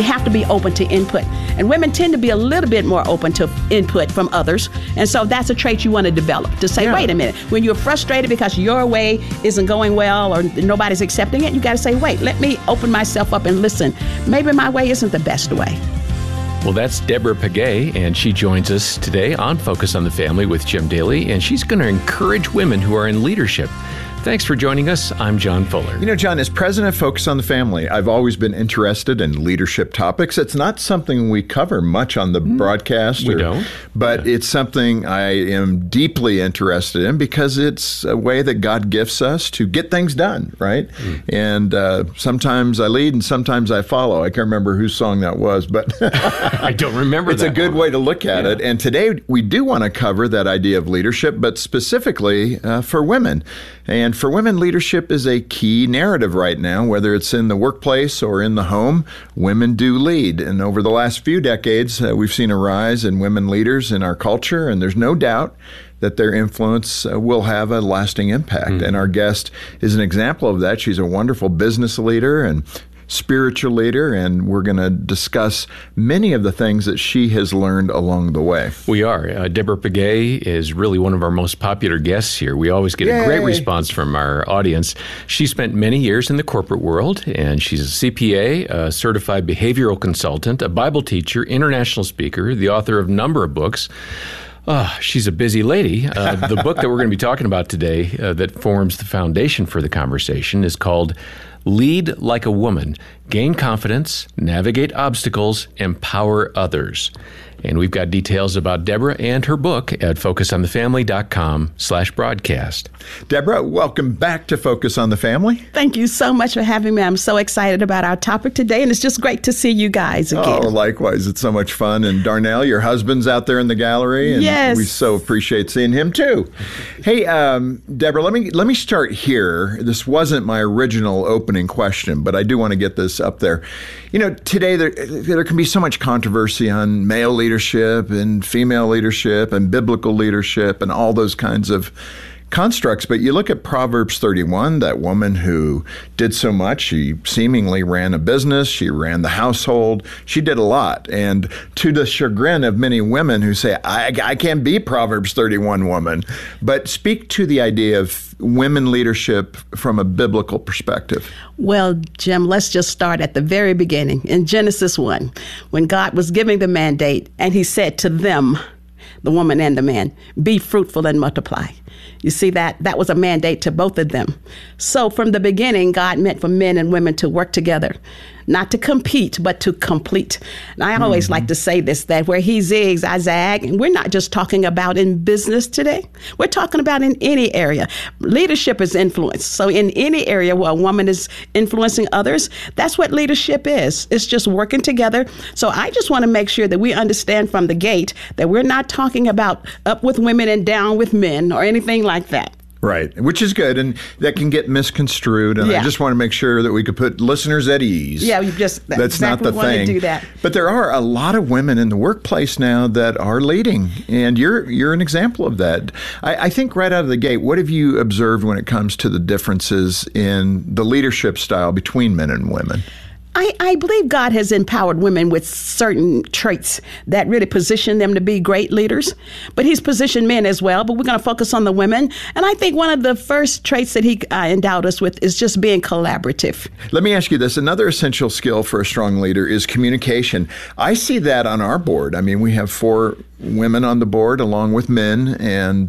have to be open to input. And women tend to be a little bit more open to input from others. And so that's a trait you want to develop, to say, wait a minute, when you're frustrated because your way isn't going well or nobody's accepting it, you got to say, wait, let me open myself up and listen. Maybe my way isn't the best way. Well, that's Deborah Pagay, and she joins us today on Focus on the Family with Jim Daly, and she's going to encourage women who are in leadership. Thanks for joining us. I'm John Fuller. You know, John, as president of Focus on the Family, I've always been interested in leadership topics. It's not something we cover much on the broadcast. We don't. But it's something I am deeply interested in because it's a way that God gifts us to get things done, right? And sometimes I lead and sometimes I follow. I can't remember whose song that was, but I don't remember it's a good way to look at it. And today we do want to cover that idea of leadership, but specifically for women. And for women, leadership is a key narrative right now, whether it's in the workplace or in the home. Women do lead. And over the last few decades, we've seen a rise in women leaders in our culture, and there's no doubt that their influence will have a lasting impact. And our guest is an example of that. She's a wonderful business leader and spiritual leader, and we're going to discuss many of the things that she has learned along the way. We are. Deborah Pagay is really one of our most popular guests here. We always get a great response from our audience. She spent many years in the corporate world, and she's a CPA, a certified behavioral consultant, a Bible teacher, international speaker, the author of a number of books. She's a busy lady. The book that we're going to be talking about today that forms the foundation for the conversation is called Lead Like a Woman, Gain Confidence, Navigate Obstacles, Empower Others. And we've got details about Deborah and her book at focusonthefamily.com/broadcast. Deborah, welcome back to Focus on the Family. Thank you so much for having me. I'm so excited about our topic today, and it's just great to see you guys again. Oh, likewise. It's so much fun. And Darnell, your husband's out there in the gallery, and we so appreciate seeing him too. Hey, Deborah, let me start here. This wasn't my original opening question, but I do want to get this up there. You know, today there can be so much controversy on male leadership and female leadership and biblical leadership and all those kinds of constructs. But you look at Proverbs 31, that woman who did so much. She seemingly ran a business. She ran the household. She did a lot. And to the chagrin of many women who say, I can't be Proverbs 31 woman. But speak to the idea of women leadership from a biblical perspective. Well, Jim, let's just start at the very beginning. In Genesis 1, when God was giving the mandate, and he said to them, the woman and the man, be fruitful and multiply. You see, that was a mandate to both of them. So from the beginning, God meant for men and women to work together, not to compete, but to complete. And I always like to say this, that where he zigs, I zag. And we're not just talking about in business today. We're talking about in any area. Leadership is influence. So in any area where a woman is influencing others, that's what leadership is. It's just working together. So I just want to make sure that we understand from the gate that we're not talking about up with women and down with men or anything like that. Right, which is good, and that can get misconstrued, and I just want to make sure that we could put listeners at ease. Yeah, that's exactly not the thing. To do that. But there are a lot of women in the workplace now that are leading, and you're an example of that. I think right out of the gate, what have you observed when it comes to the differences in the leadership style between men and women? I believe God has empowered women with certain traits that really position them to be great leaders, but he's positioned men as well, but we're going to focus on the women. And I think one of the first traits that he endowed us with is just being collaborative. Let me ask you this. Another essential skill for a strong leader is communication. I see that on our board. I mean, we have 4 women on the board along with men, and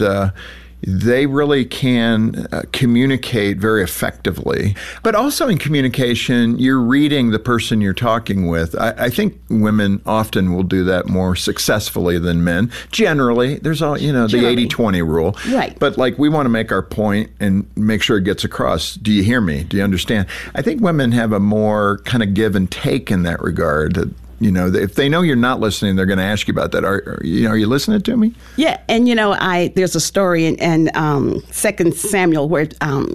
they really can communicate very effectively. But also in communication, you're reading the person you're talking with. I think women often will do that more successfully than men. Generally, there's all, the 80-20 rule. Right. But we want to make our point and make sure it gets across. Do you hear me? Do you understand? I think women have a more kind of give and take in that regard. If they know you're not listening, they're going to ask you about that. Are you listening to me? Yeah, and there's a story in 2 Samuel where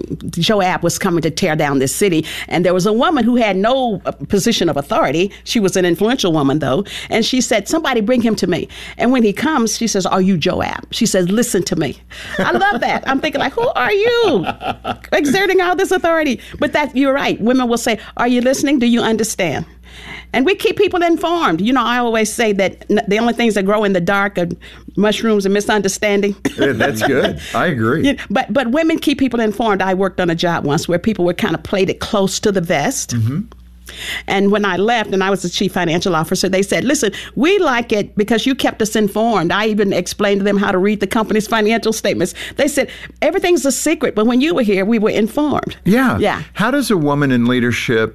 Joab was coming to tear down this city, and there was a woman who had no position of authority. She was an influential woman, though, and she said, "Somebody bring him to me." And when he comes, she says, "Are you Joab?" She says, "Listen to me." I love that. I'm thinking, who are you exerting all this authority? But you're right. Women will say, "Are you listening? Do you understand?" And we keep people informed. You know, I always say that the only things that grow in the dark are mushrooms and misunderstanding. Yeah, that's good. I agree. Yeah, but women keep people informed. I worked on a job once where people were kind of played it close to the vest. Mm-hmm. And when I left and I was the chief financial officer, they said, listen, we like it because you kept us informed. I even explained to them how to read the company's financial statements. They said, everything's a secret, but when you were here, we were informed. Yeah. How does a woman in leadership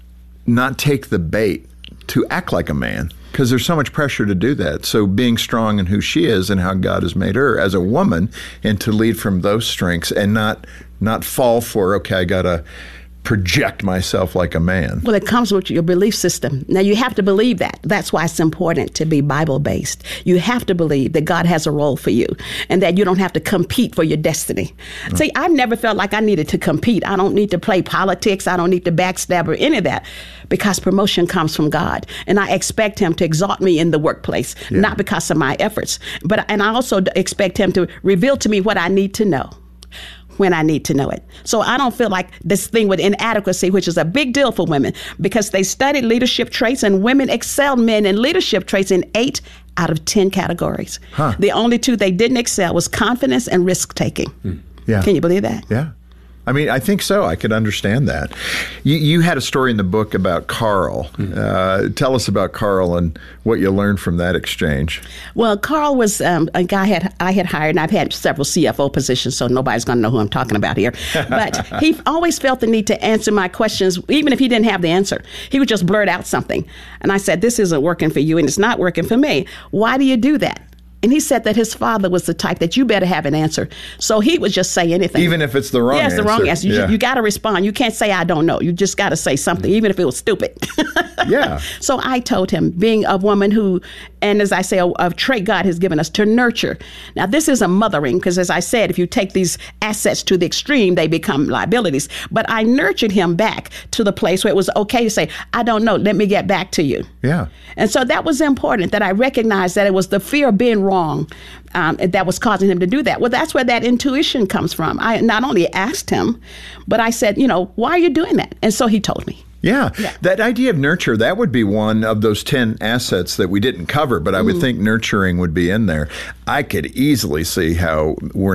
not take the bait to act like a man? Because there's so much pressure to do that. So being strong in who she is and how God has made her as a woman, and to lead from those strengths and not fall for, okay, I got to project myself like a man. Well, it comes with your belief system. Now, you have to believe that. That's why it's important to be Bible-based. You have to believe that God has a role for you and that you don't have to compete for your destiny. Oh. See, I've never felt like I needed to compete. I don't need to play politics. I don't need to backstab or any of that, because promotion comes from God. And I expect him to exalt me in the workplace, not because of my efforts. And I also expect him to reveal to me what I need to know when I need to know it. So I don't feel like this thing with inadequacy, which is a big deal for women, because they studied leadership traits and women excel men in leadership traits in 8 out of 10 categories. Huh. The only 2 they didn't excel was confidence and risk-taking. Yeah. Can you believe that? Yeah. I mean, I think so. I could understand that. You had a story in the book about Carl. Tell us about Carl and what you learned from that exchange. Well, Carl was a guy I had hired, and I've had several CFO positions, so nobody's going to know who I'm talking about here. But he always felt the need to answer my questions, even if he didn't have the answer. He would just blurt out something. And I said, this isn't working for you, and it's not working for me. Why do you do that? And he said that his father was the type that you better have an answer. So he would just say anything. Even if it's the wrong answer. Yes, the wrong answer. You got to respond. You can't say, I don't know. You just got to say something, even if it was stupid. Yeah. So I told him, being a woman who, and as I say, a trait God has given us to nurture. Now, this is a mothering, because as I said, if you take these assets to the extreme, they become liabilities. But I nurtured him back to the place where it was okay to say, I don't know, let me get back to you. Yeah. And so that was important, that I recognized that it was the fear of being wrong that was causing him to do that. Well, that's where that intuition comes from. I not only asked him, but I said, why are you doing that? And so he told me. Yeah. That idea of nurture, that would be one of those 10 assets that we didn't cover, but I would think nurturing would be in there. I could easily see how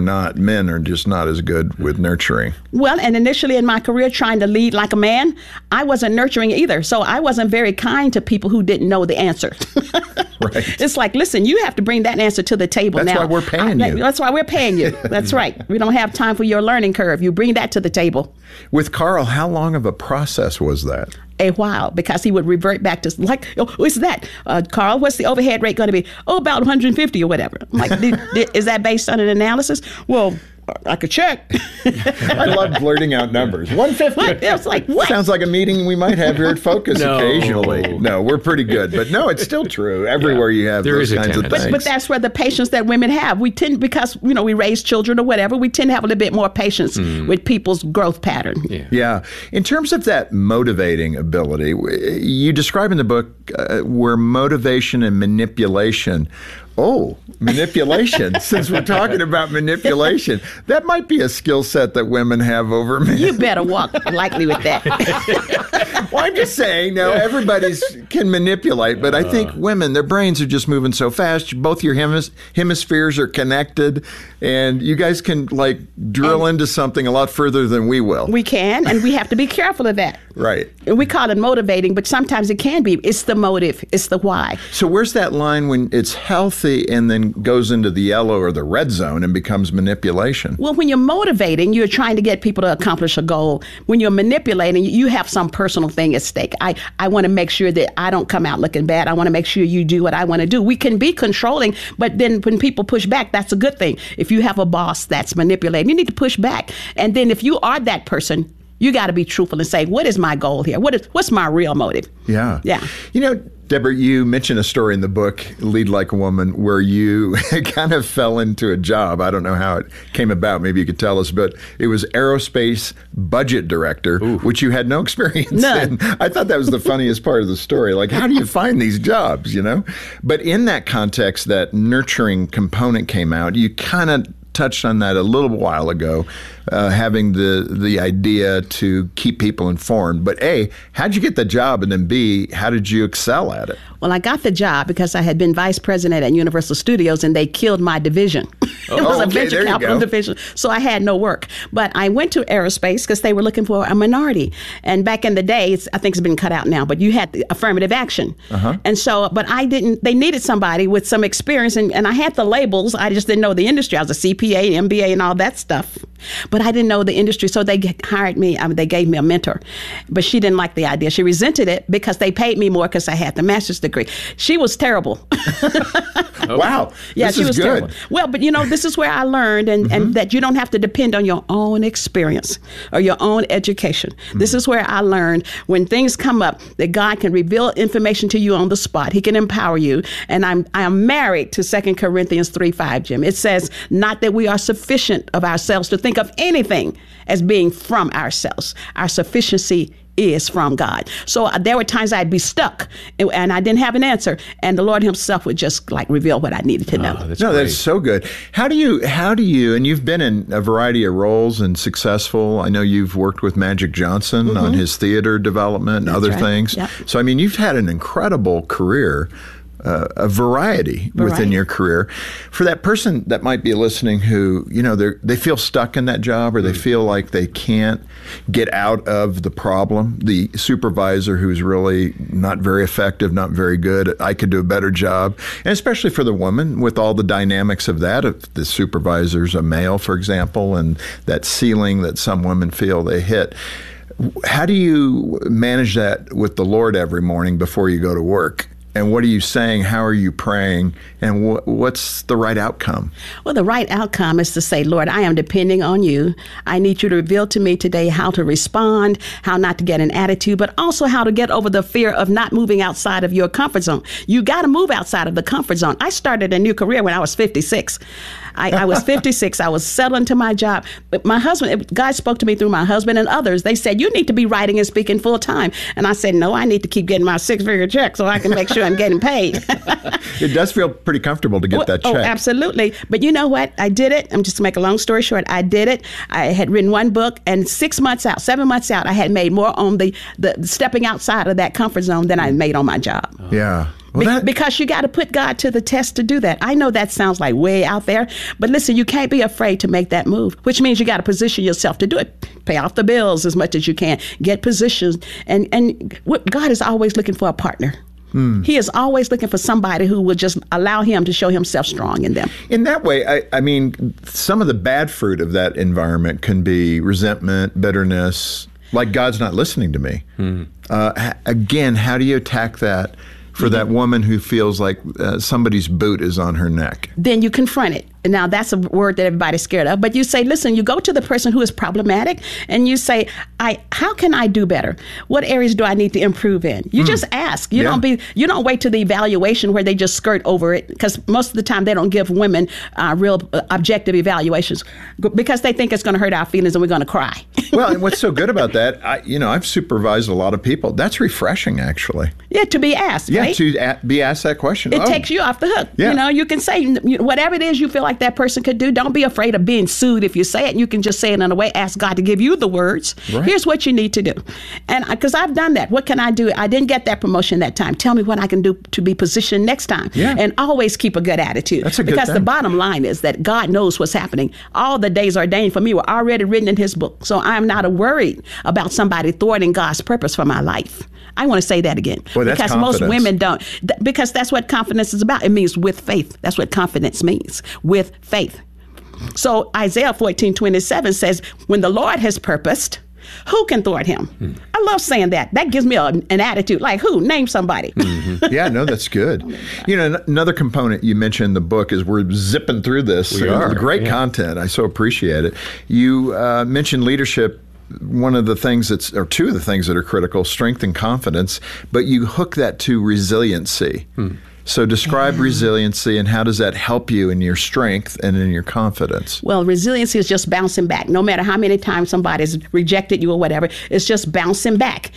men are just not as good with nurturing. Well, and initially in my career, trying to lead like a man, I wasn't nurturing either. So I wasn't very kind to people who didn't know the answer. Right. It's like, listen, you have to bring that answer to the table now. That's why we're paying you. That's why we're paying you. That's right. We don't have time for your learning curve. You bring that to the table. With Carl, how long of a process was that? A while, because he would revert back to what's that? Carl, what's the overhead rate going to be? Oh, about 150 or whatever. I'm like, is that based on an analysis? Well, I could check. I love blurting out numbers. 150. It was like, what? Sounds like a meeting we might have here at Focus occasionally. No, we're pretty good. But no, it's still true. Everywhere you have those kinds of things. But that's where the patience that women have. We tend, because, we raise children or whatever, we tend to have a little bit more patience with people's growth pattern. Yeah. In terms of that motivating ability, you describe in the book where motivation and manipulation. Oh, manipulation. Since we're talking about manipulation, that might be a skill set that women have over men. You better walk lightly with that. Well, I'm just saying, everybody can manipulate, but I think women, their brains are just moving so fast. Both your hemispheres are connected, and you guys can drill into something a lot further than we will. We can, and we have to be careful of that. Right. We call it motivating, but sometimes it can be. It's the motive. It's the why. So where's that line when it's healthy and then goes into the yellow or the red zone and becomes manipulation? Well, when you're motivating, you're trying to get people to accomplish a goal. When you're manipulating, you have some personal thing at stake. I want to make sure that I don't come out looking bad. I want to make sure you do what I want to do. We can be controlling, but then when people push back, that's a good thing. If you have a boss that's manipulating, you need to push back. And then if you are that person, you got to be truthful and say, what is my goal here? What's my real motive? Yeah. Yeah. Deborah, you mentioned a story in the book, Lead Like a Woman, where you kind of fell into a job. I don't know how it came about. Maybe you could tell us, but it was aerospace budget director, which you had no experience in. I thought that was the funniest part of the story. Like, how do you find these jobs, But in that context, that nurturing component came out. You kind of touched on that a little while ago, having the idea to keep people informed. But A, how'd you get the job? And then B, how did you excel at it? Well, I got the job because I had been vice president at Universal Studios, and they killed my division. It was a venture capital division, so I had no work. But I went to aerospace because they were looking for a minority. And back in the day, I think it's been cut out now, but you had affirmative action. And so, but I didn't, they needed somebody with some experience, and I had the labels. I just didn't know the industry. I was a CPA, MBA, and all that stuff. But I didn't know the industry, so they hired me. They gave me a mentor. But she didn't like the idea. She resented it because they paid me more because I had the master's degree. She was terrible. Wow. Yeah, this she is was good. terrible. Well, but this is where I learned and that you don't have to depend on your own experience or your own education. This is where I learned when things come up that God can reveal information to you on the spot. He can empower you. And I am married to 2 Corinthians 3:5, Jim. It says, not that we are sufficient of ourselves to think of anything as being from ourselves. Our sufficiency is from God. So there were times I'd be stuck and I didn't have an answer, and the Lord himself would just reveal what I needed to know. That's so good. How do you, and you've been in a variety of roles and successful. I know you've worked with Magic Johnson on his theater development and other things. Yep. So, I mean, you've had an incredible career. A variety within your career. For that person that might be listening who, they feel stuck in that job, or they feel like they can't get out of the problem, the supervisor who's really not very effective, not very good, I could do a better job. And especially for the woman with all the dynamics of that, if the supervisor's a male, for example, and that ceiling that some women feel they hit. How do you manage that with the Lord every morning before you go to work? And what are you saying? How are you praying? And what's the right outcome? Well, the right outcome is to say, Lord, I am depending on you. I need you to reveal to me today how to respond, how not to get an attitude, but also how to get over the fear of not moving outside of your comfort zone. You got to move outside of the comfort zone. I started a new career when I was 56. I was 56. I was settling to my job. But my husband, God spoke to me through my husband and others. They said, you need to be writing and speaking full time. And I said, no, I need to keep getting my 6-figure check so I can make sure I'm getting paid. It does feel pretty comfortable to get that check. Oh, absolutely. But you know what? I did it. I'm just to make a long story short. I did it. I had written one book, and 7 months out, I had made more on the stepping outside of that comfort zone than I made on my job. Yeah. Well, because you got to put God to the test to do that. I know that sounds like way out there, but listen, you can't be afraid to make that move, which means you got to position yourself to do it. Pay off the bills as much as you can. Get positioned. And God is always looking for a partner. He is always looking for somebody who will just allow him to show himself strong in them. In that way, I mean, some of the bad fruit of that environment can be resentment, bitterness, like God's not listening to me. Again, how do you attack that for that woman who feels like somebody's boot is on her neck? Then you confront it. Now, that's a word that everybody's scared of. But you say, listen, you go to the person who is problematic and you say, how can I do better? What areas do I need to improve in? You just ask. You don't wait to the evaluation where they just skirt over it, because most of the time they don't give women real objective evaluations because they think it's going to hurt our feelings and we're going to cry. Well, and what's so good about that, I've supervised a lot of people. That's refreshing, actually. Yeah, to be asked, right? To be asked that question. It takes you off the hook. Yeah. You can say whatever it is you feel like that person could do. Don't be afraid of being sued if you say it. And you can just say it in a way, ask God to give you the words. Right. Here's what you need to do. And because I've done that. What can I do? I didn't get that promotion that time. Tell me what I can do to be positioned next time. Yeah. And always keep a good attitude. That's a good because thing. The bottom line is that God knows what's happening. All the days ordained for me were already written in his book. So I'm not worried about somebody thwarting God's purpose for my life. I want to say that again. Boy, that's because confidence. Most women don't. Because that's what confidence is about. It means with faith. That's what confidence means. With faith. So Isaiah 14:27 says, when the Lord has purposed, who can thwart him? I love saying that. That gives me an attitude. Like who? Name somebody. Yeah, no, that's good. Another component you mentioned in the book is we're zipping through this. We are. Great content. I so appreciate it. You mentioned leadership. One of the things or two of the things that are critical, strength and confidence, but you hook that to resiliency. So describe resiliency, and how does that help you in your strength and in your confidence? Well, resiliency is just bouncing back. No matter how many times somebody's rejected you or whatever, it's just bouncing back.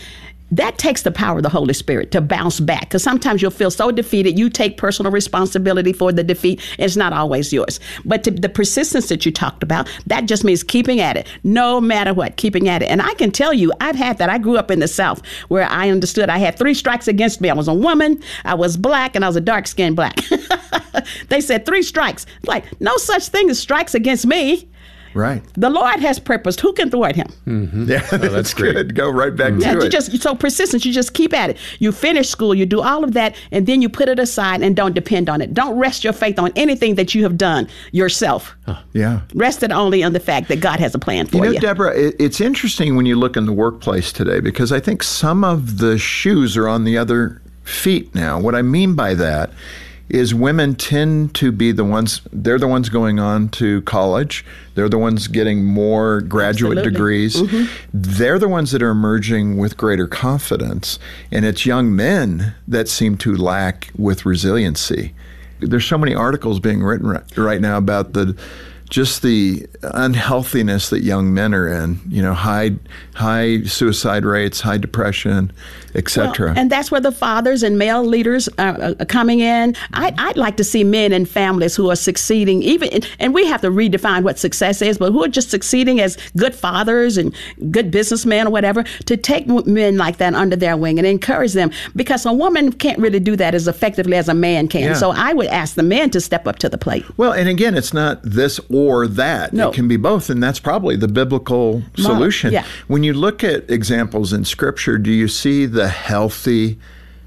that takes the power of the Holy Spirit to bounce back, because sometimes you'll feel so defeated, you take personal responsibility for the defeat. It's not always yours. But the persistence that you talked about, that just means keeping at it, no matter what, keeping at it. And I can tell you, I've had that. I grew up in the South where I understood I had 3 strikes against me. I was a woman, I was black, and I was a dark-skinned black. They said 3 strikes. Like, no such thing as strikes against me. Right. The Lord has purposed. Who can thwart him? Mm-hmm. Yeah, that's great. Good. Go right back to it. So persistence, you just keep at it. You finish school, you do all of that, and then you put it aside and don't depend on it. Don't rest your faith on anything that you have done yourself. Yeah. Rest it only on the fact that God has a plan for you. You know, Deborah, it's interesting when you look in the workplace today, because I think some of the shoes are on the other feet now. What I mean by that is women tend to be they're the ones going on to college. They're the ones getting more graduate degrees. Mm-hmm. They're the ones that are emerging with greater confidence. And it's young men that seem to lack with resiliency. There's so many articles being written right now about the unhealthiness that young men are in, high suicide rates, high depression, etc. Well, and that's where the fathers and male leaders are coming in. I'd like to see men and families who are succeeding, and we have to redefine what success is, but who are just succeeding as good fathers and good businessmen or whatever, to take men like that under their wing and encourage them, because a woman can't really do that as effectively as a man can. Yeah. So I would ask the men to step up to the plate. Well, and again, it's not this or that. No. It can be both, and that's probably the biblical solution. Yeah. When you look at examples in Scripture, do you see the healthy,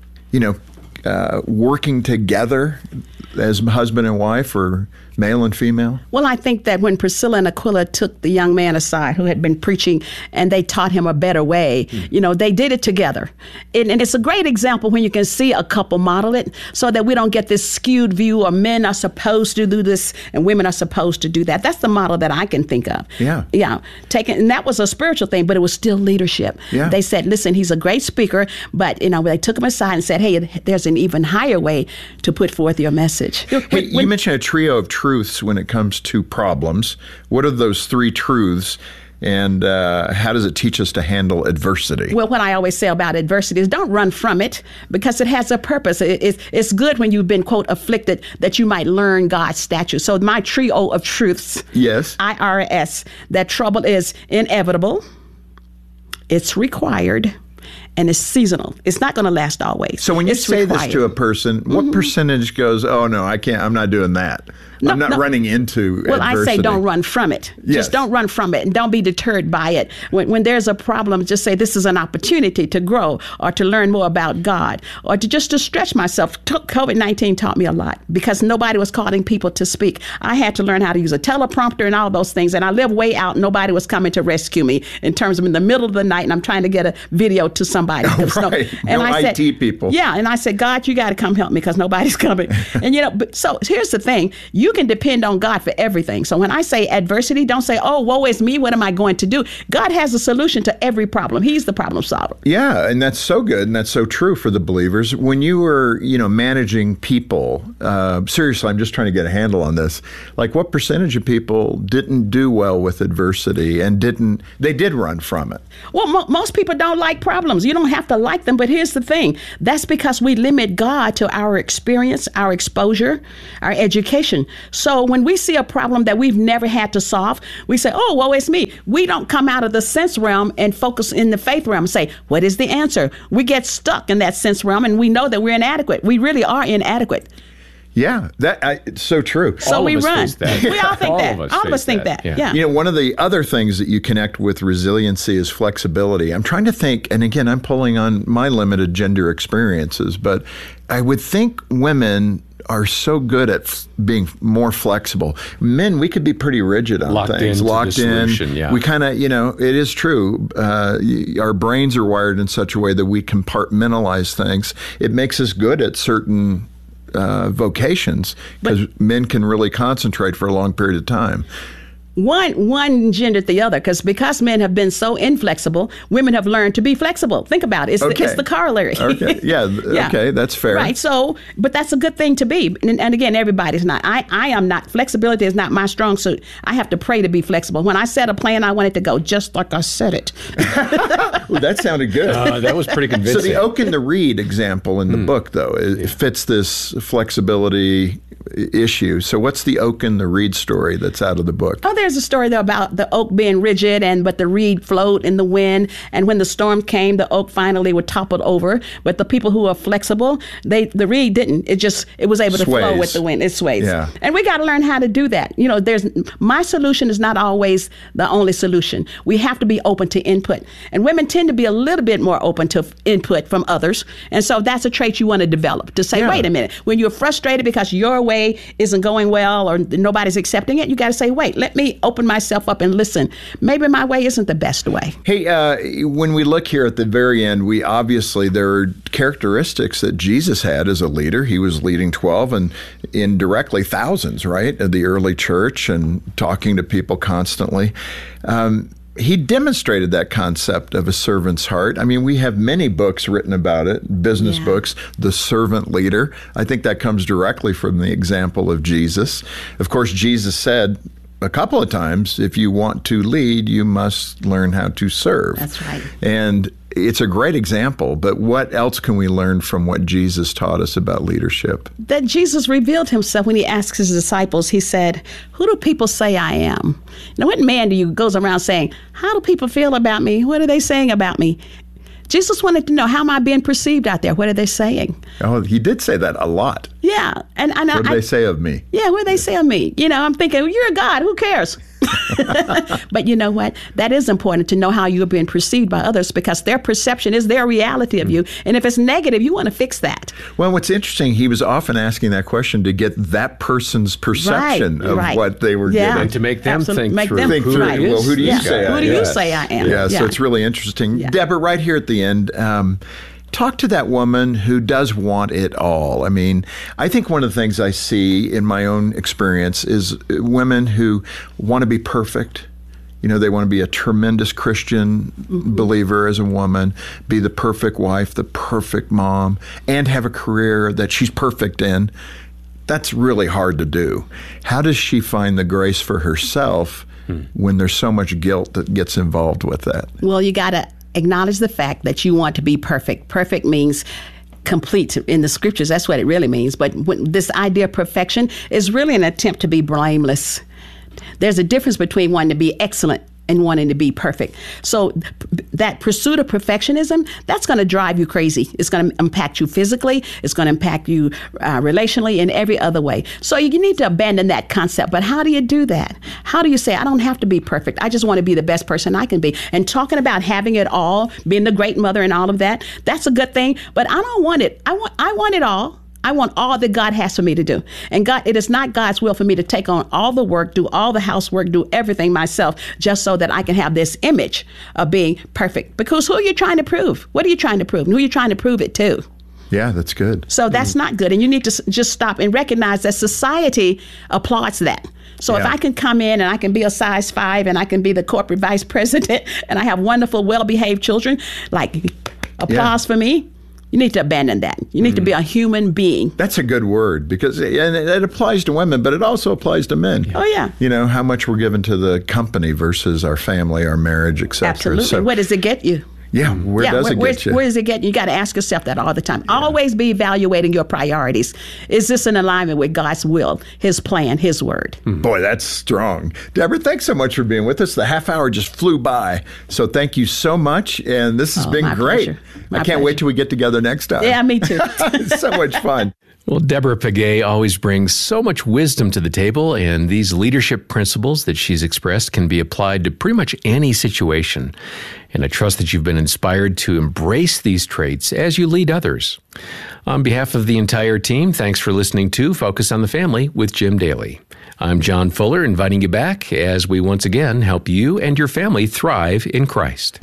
working together as husband and wife, or male and female? Well, I think that when Priscilla and Aquila took the young man aside who had been preaching, and they taught him a better way, they did it together. And it's a great example when you can see a couple model it, so that we don't get this skewed view of men are supposed to do this and women are supposed to do that. That's the model that I can think of. Yeah. Yeah. And that was a spiritual thing, but it was still leadership. Yeah. They said, listen, he's a great speaker, but they took him aside and said, hey, there's an even higher way to put forth your message. Hey, you mentioned a trio of truths when it comes to problems. What are those 3 truths, and how does it teach us to handle adversity? Well, what I always say about adversity is don't run from it, because it has a purpose. It's good when you've been, quote, afflicted, that you might learn God's statutes. So my trio of truths, yes, IRS, that trouble is inevitable, it's required, and it's seasonal. It's not going to last always. So when you say this to a person, what percentage goes, oh, no, I can't, I'm not doing that? I'm not running into adversity. Well, I say don't run from it. Yes. Just don't run from it, and don't be deterred by it. When there's a problem, just say this is an opportunity to grow, or to learn more about God, or to stretch myself. COVID-19 taught me a lot, because nobody was calling people to speak. I had to learn how to use a teleprompter and all those things, and I live way out. Nobody was coming to rescue me in terms of in the middle of the night, and I'm trying to get a video to somebody. Right. And I said, IT people. Yeah, and I said, God, you got to come help me, because nobody's coming. And so here's the thing. You can depend on God for everything. So when I say adversity, don't say, oh, woe is me, what am I going to do? God has a solution to every problem. He's the problem solver. Yeah, and that's so good, and that's so true for the believers. When you were, managing people, seriously, I'm just trying to get a handle on this. Like, what percentage of people didn't do well with adversity and they did run from it? Well, most people don't like problems. You don't have to like them, but here's the thing. That's because we limit God to our experience, our exposure, our education. So when we see a problem that we've never had to solve, we say, oh, woe is me. We don't come out of the sense realm and focus in the faith realm and say, what is the answer? We get stuck in that sense realm, and we know that we're inadequate. We really are inadequate. Yeah, it's so true. So we run. We all think that. All of us think that. Yeah. One of the other things that you connect with resiliency is flexibility. I'm trying to think, and again, I'm pulling on my limited gender experiences, but I would think women are so good at being more flexible. Men, we could be pretty rigid on things. Locked in. Yeah. We kind of, it is true. Our brains are wired in such a way that we compartmentalize things. It makes us good at certain vocations, because men can really concentrate for a long period of time. one gendered the other, because men have been so inflexible, women have learned to be flexible. Think about it. It's the corollary. Okay. Yeah. Okay. That's fair. Right. So, but that's a good thing to be. And again, everybody's not. I am not. Flexibility is not my strong suit. I have to pray to be flexible. When I set a plan, I want it to go just like I said it. Ooh, that sounded good. That was pretty convincing. So the oak and the reed example in the book, though, it fits this flexibility issue. So what's the oak and the reed story that's out of the book? Oh, there's a story though about the oak being rigid but the reed flowed in the wind, and when the storm came, the oak finally would topple over. But the people who are flexible, the reed didn't. It was able to flow with the wind. It sways. Yeah. And we got to learn how to do that. My solution is not always the only solution. We have to be open to input, and women tend to be a little bit more open to input from others. And so that's a trait you want to develop, to say, wait a minute, when you're frustrated because your way isn't going well or nobody's accepting it, you got to say, wait, let me open myself up and listen. Maybe my way isn't the best way. Hey, when we look here at the very end, there are characteristics that Jesus had as a leader. He was leading 12 and indirectly thousands, right, of the early church, and talking to people constantly. He demonstrated that concept of a servant's heart. I mean, we have many books written about it, business books, The Servant Leader. I think that comes directly from the example of Jesus. Of course, Jesus said a couple of times, if you want to lead, you must learn how to serve. That's right. And it's a great example, but what else can we learn from what Jesus taught us about leadership? That Jesus revealed himself when he asked his disciples. He said, who do people say I am? What man goes around saying, how do people feel about me? What are they saying about me? Jesus wanted to know, how am I being perceived out there? What are they saying? Oh, he did say that a lot. Yeah. What do they say of me? Yeah, what do they say of me? I'm thinking, well, you're a God. Who cares? But you know what? That is important to know how you're being perceived by others, because their perception is their reality of you. And if it's negative, you want to fix that. Well, what's interesting, he was often asking that question to get that person's perception of what they were giving. And to make them think through. Well, who do you say I am? Who do you say I am? Yeah, so it's really interesting. Yeah. Deborah, right here at the end, talk to that woman who does want it all. I mean, I think one of the things I see in my own experience is women who want to be perfect. They want to be a tremendous Christian believer as a woman, be the perfect wife, the perfect mom, and have a career that she's perfect in. That's really hard to do. How does she find the grace for herself when there's so much guilt that gets involved with that? Well, you got to acknowledge the fact that you want to be perfect. Perfect means complete in the scriptures. That's what it really means. But this idea of perfection is really an attempt to be blameless. There's a difference between wanting to be excellent and wanting to be perfect. So that pursuit of perfectionism, that's going to drive you crazy. It's going to impact you physically. It's going to impact you relationally in every other way. So you need to abandon that concept. But how do you do that? How do you say, I don't have to be perfect. I just want to be the best person I can be? And talking about having it all, being the great mother and all of that, that's a good thing. But I don't want it. I want it all. I want all that God has for me to do. And it is not God's will for me to take on all the work, do all the housework, do everything myself, just so that I can have this image of being perfect. Because who are you trying to prove? What are you trying to prove? And who are you trying to prove it to? Yeah, that's good. So that's not good. And you need to just stop and recognize that society applauds that. So if I can come in and I can be a size 5 and I can be the corporate vice president and I have wonderful, well-behaved children, applause for me. You need to abandon that. You need to be a human being. That's a good word, because it applies to women, but it also applies to men. Oh, yeah. How much we're given to the company versus our family, our marriage, etc. Absolutely. So, where does it get you? Yeah, where does it get you? Where does it get you? You got to ask yourself that all the time. Yeah. Always be evaluating your priorities. Is this in alignment with God's will, His plan, His word? Boy, that's strong. Deborah, thanks so much for being with us. The half hour just flew by. So thank you so much. And this has been great. I can't wait till we get together next time. Yeah, me too. It's so much fun. Well, Deborah Pegues always brings so much wisdom to the table, and these leadership principles that she's expressed can be applied to pretty much any situation. And I trust that you've been inspired to embrace these traits as you lead others. On behalf of the entire team, thanks for listening to Focus on the Family with Jim Daly. I'm John Fuller, inviting you back as we once again help you and your family thrive in Christ.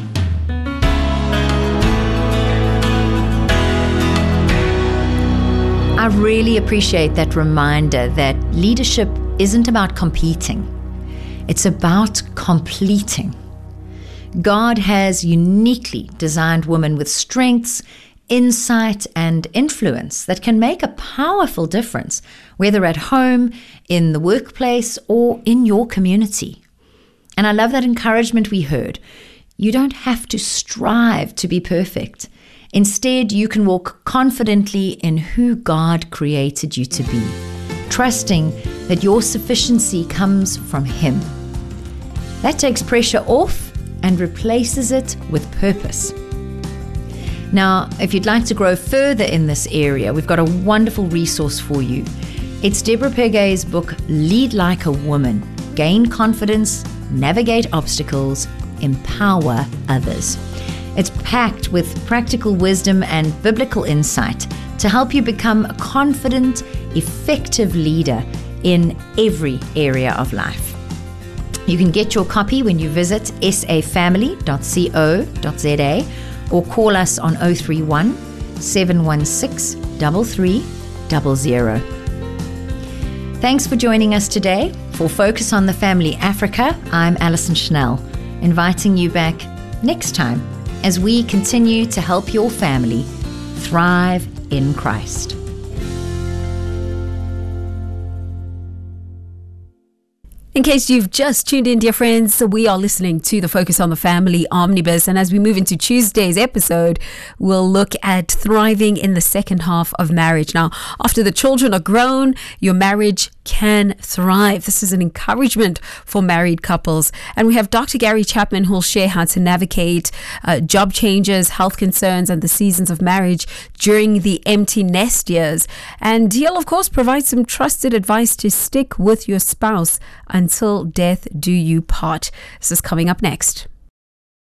I really appreciate that reminder that leadership isn't about competing. It's about completing. God has uniquely designed women with strengths, insight, and influence that can make a powerful difference, whether at home, in the workplace, or in your community. And I love that encouragement we heard. You don't have to strive to be perfect. Instead, you can walk confidently in who God created you to be, trusting that your sufficiency comes from Him. That takes pressure off and replaces it with purpose. Now, if you'd like to grow further in this area, we've got a wonderful resource for you. It's Deborah Pergay's book, Lead Like a Woman: Gain Confidence, Navigate Obstacles, Empower Others. It's packed with practical wisdom and biblical insight to help you become a confident, effective leader in every area of life. You can get your copy when you visit safamily.co.za or call us on 031 716 3300. Thanks for joining us today. For Focus on the Family Africa, I'm Alison Schnell, inviting you back next time as we continue to help your family thrive in Christ. In case you've just tuned in, dear friends, we are listening to the Focus on the Family Omnibus. And as we move into Tuesday's episode, we'll look at thriving in the second half of marriage. Now, after the children are grown, your marriage can thrive. This is an encouragement for married couples. And we have Dr. Gary Chapman, who will share how to navigate job changes, health concerns, and the seasons of marriage during the empty nest years. And he'll, of course, provide some trusted advice to stick with your spouse until death do you part. This is coming up next.